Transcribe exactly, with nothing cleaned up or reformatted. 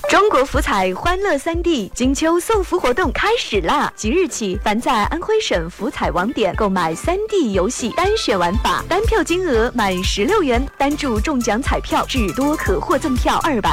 中国福彩欢乐三 D 金秋送福活动开始啦！即日起，凡在安徽省福彩网点购买三 D 游戏单选玩法，单票金额满十六元，单注中奖彩票至多可获赠票二百。